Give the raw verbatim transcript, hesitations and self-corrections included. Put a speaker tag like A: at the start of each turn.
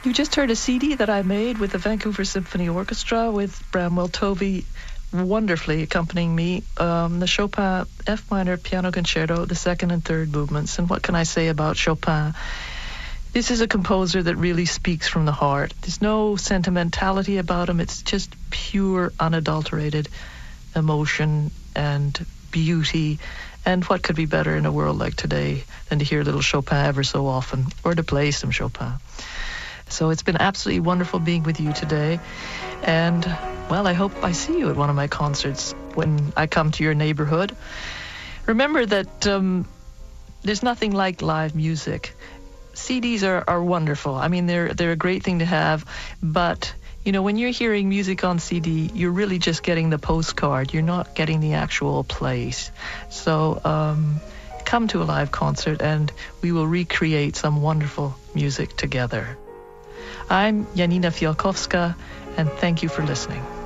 A: You just heard a C D that I made with the Vancouver Symphony Orchestra with Bramwell Tovey wonderfully accompanying me, um, the Chopin F minor piano concerto, the second and third movements. And what can I say about Chopin? This is a composer that really speaks from the heart. There's no sentimentality about him. It's just pure, unadulterated emotion and beauty. And what could be better in a world like today than to hear little Chopin ever so often, or to play some Chopin? So it's been absolutely wonderful being with you today. And, well, I hope I see you at one of my concerts when I come to your neighborhood. Remember that um, there's nothing like live music. C Ds are, are wonderful. I mean, they're they're a great thing to have. But, you know, when you're hearing music on C D, you're really just getting the postcard. You're not getting the actual place. So um, come to a live concert and we will recreate some wonderful music together. I'm Janina Fialkowska, and thank you for listening.